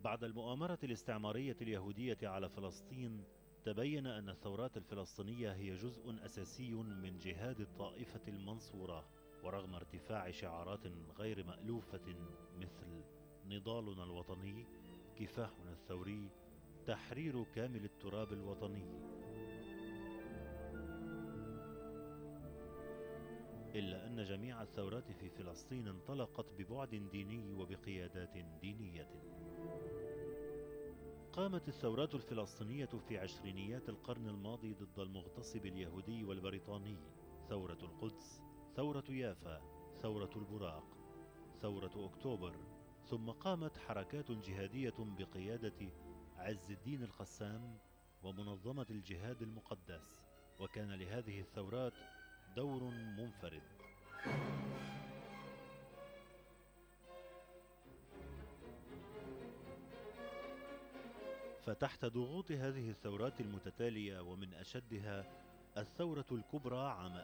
بعد المؤامرة الاستعمارية اليهودية على فلسطين، تبين أن الثورات الفلسطينية هي جزء أساسي من جهاد الطائفة المنصورة. ورغم ارتفاع شعارات غير مألوفة مثل نضالنا الوطني، كفاحنا الثوري، تحرير كامل التراب الوطني، إلا أن جميع الثورات في فلسطين انطلقت ببعد ديني وبقيادات دينية. قامت الثورات الفلسطينية في عشرينيات القرن الماضي ضد المغتصب اليهودي والبريطاني: ثورة القدس، ثورة يافا، ثورة البراق، ثورة أكتوبر. ثم قامت حركات جهادية بقيادة عز الدين القسام ومنظمة الجهاد المقدس، وكان لهذه الثورات دور منفرد. فتحت ضغوط هذه الثورات المتتالية، ومن أشدها الثورة الكبرى عام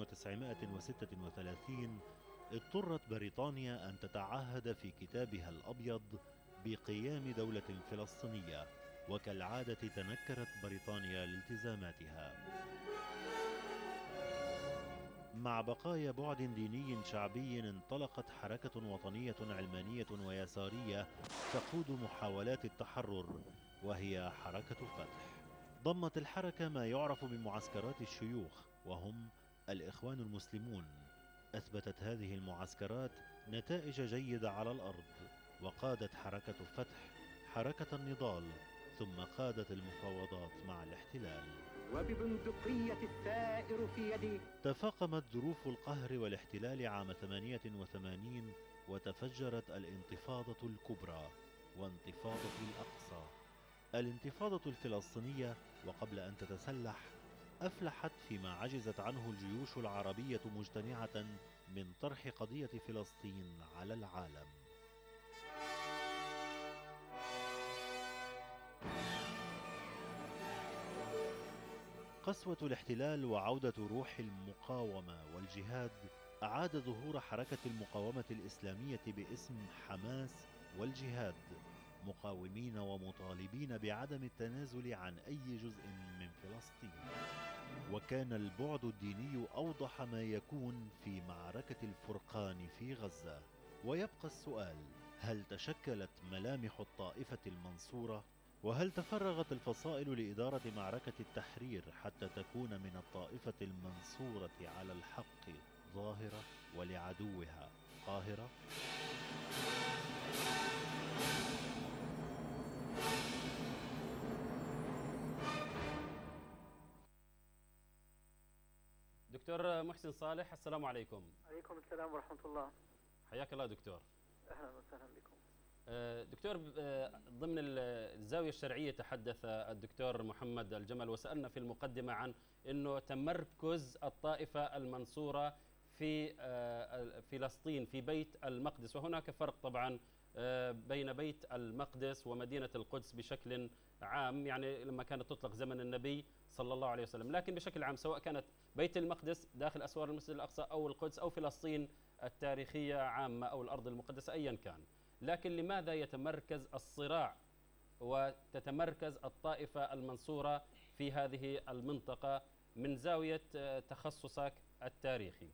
1936، اضطرت بريطانيا أن تتعهد في كتابها الأبيض بقيام دولة فلسطينية، وكالعادة تنكرت بريطانيا لالتزاماتها. مع بقايا بعد ديني شعبي، انطلقت حركة وطنية علمانية ويسارية تقود محاولات التحرر، وهي حركة فتح. ضمت الحركة ما يعرف بمعسكرات الشيوخ، وهم الإخوان المسلمون. أثبتت هذه المعسكرات نتائج جيدة على الأرض، وقادت حركة فتح حركة النضال، ثم قادت المفاوضات مع الاحتلال. وببندقية الثائر في يدي تفاقمت ظروف القهر والاحتلال عام 88، وتفجرت الانتفاضة الكبرى وانتفاضة الأقصى. الانتفاضة الفلسطينية، وقبل أن تتسلح، أفلحت فيما عجزت عنه الجيوش العربية مجتمعة من طرح قضية فلسطين على العالم. قسوة الاحتلال وعودة روح المقاومة والجهاد أعاد ظهور حركة المقاومة الإسلامية باسم حماس والجهاد، مقاومين ومطالبين بعدم التنازل عن أي جزء من فلسطين. وكان البعد الديني أوضح ما يكون في معركة الفرقان في غزة. ويبقى السؤال: هل تشكلت ملامح الطائفة المنصورة؟ وهل تفرغت الفصائل لإدارة معركة التحرير حتى تكون من الطائفة المنصورة على الحق ظاهرة ولعدوها قاهرة؟ دكتور محسن صالح، السلام عليكم. عليكم السلام ورحمة الله. حياك الله دكتور. أهلا وسهلا بكم. دكتور، ضمن الزاوية الشرعية تحدث الدكتور محمد الجمل، وسألنا في المقدمة عن أنه تمركز الطائفة المنصورة في فلسطين في بيت المقدس، وهناك فرق طبعا بين بيت المقدس ومدينة القدس بشكل عام، يعني لما كانت تطلق زمن النبي صلى الله عليه وسلم، لكن بشكل عام سواء كانت بيت المقدس داخل أسوار المسجد الأقصى أو القدس أو فلسطين التاريخية عامة أو الأرض المقدسة أيا كان، لكن لماذا يتمركز الصراع وتتمركز الطائفة المنصورة في هذه المنطقة من زاوية تخصصك التاريخي؟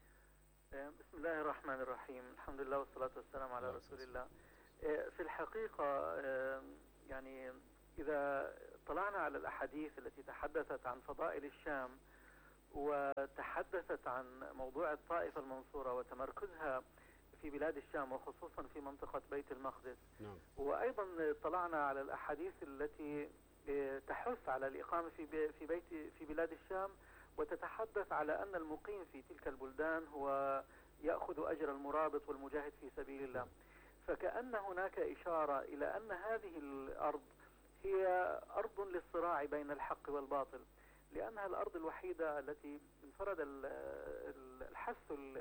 بسم الله الرحمن الرحيم، الحمد لله والصلاة والسلام على رسول الله. في الحقيقة يعني إذا طلعنا على الأحاديث التي تحدثت عن فضائل الشام وتحدثت عن موضوع الطائفة المنصورة وتمركزها في بلاد الشام وخصوصا في منطقة بيت المقدس، نعم. وأيضا طلعنا على الأحاديث التي تحث على الإقامة في بلاد الشام، وتتحدث على أن المقيم في تلك البلدان هو يأخذ أجر المرابط والمجاهد في سبيل الله. فكأن هناك إشارة إلى أن هذه الأرض هي أرض للصراع بين الحق والباطل، لأنها الأرض الوحيدة التي انفرد الحث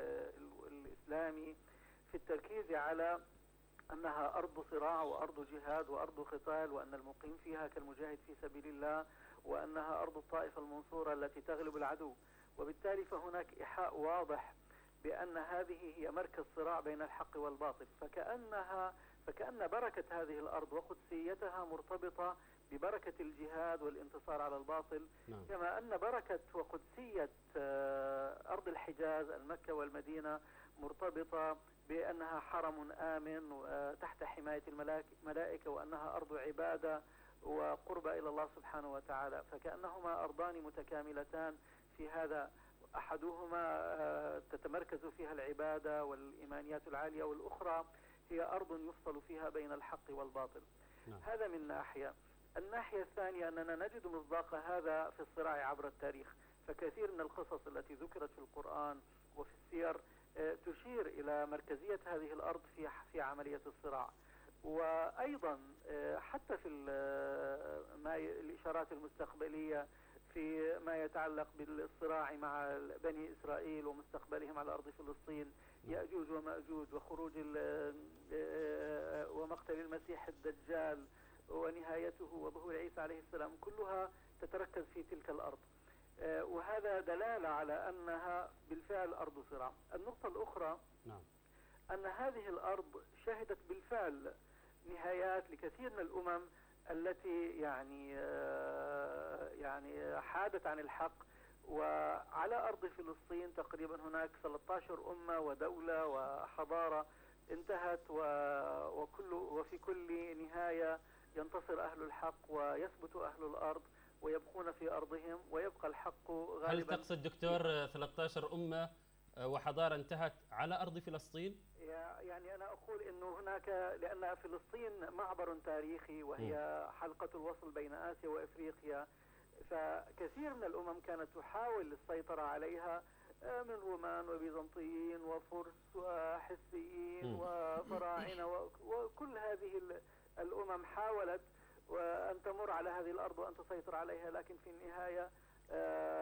الإسلامي في التركيز على أنها أرض صراع وأرض جهاد وأرض قتال، وأن المقيم فيها كالمجاهد في سبيل الله، وأنها أرض الطائفة المنصورة التي تغلب العدو. وبالتالي فهناك إيحاء واضح بأن هذه هي مركز صراع بين الحق والباطل، فكأنها فكأن بركة هذه الأرض وقدسيتها مرتبطة ببركة الجهاد والانتصار على الباطل. نعم. كما أن بركة وقدسية أرض الحجاز المكة والمدينة مرتبطة بأنها حرم آمن تحت حماية الملائكة، وأنها أرض عبادة وقرب إلى الله سبحانه وتعالى، فكأنهما أرضان متكاملتان في هذا. أحدهما تتمركز فيها العبادة والإيمانيات العالية، والأخرى هي أرض يفصل فيها بين الحق والباطل. نعم. هذا من ناحية. الناحية الثانية أننا نجد مصداق هذا في الصراع عبر التاريخ، فكثير من القصص التي ذكرت في القرآن وفي السير تشير إلى مركزية هذه الأرض في عملية الصراع. وأيضا حتى في الإشارات المستقبلية في ما يتعلق بالصراع مع بني إسرائيل ومستقبلهم على أرض فلسطين، يأجوج ومأجوج وخروج ومقتل المسيح الدجال ونهايته وظهور عيسى عليه السلام، كلها تتركز في تلك الأرض، وهذا دلالة على أنها بالفعل أرض صراع. النقطة الأخرى أن هذه الأرض شهدت بالفعل نهايات لكثير من الأمم التي يعني حادت عن الحق. وعلى أرض فلسطين تقريبا هناك 13 أمة ودولة وحضارة انتهت، وفي كل نهاية ينتصر أهل الحق ويثبت أهل الأرض ويبقون في أرضهم ويبقى الحق غالبا. هل تقصد دكتور 13 أمة وحضارة انتهت على أرض فلسطين؟ يعني أنا أقول أنه هناك، لأن فلسطين معبر تاريخي وهي حلقة الوصل بين آسيا وإفريقيا، فكثير من الأمم كانت تحاول السيطرة عليها، من رومان وبيزنطيين وفرس وحسيين وفراعنة، وكل هذه الأمم حاولت أن تمر على هذه الأرض وأن تسيطر عليها، لكن في النهاية